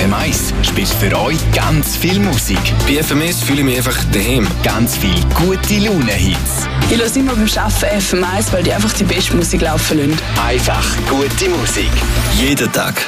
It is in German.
FM1 spielt für euch ganz viel Musik. Bei FMS fühle ich mich einfach daheim. Ganz viel gute Laune-Hits. Ich höre immer beim Arbeiten FM1, weil die einfach die beste Musik laufen lassen. Einfach gute Musik. Jeden Tag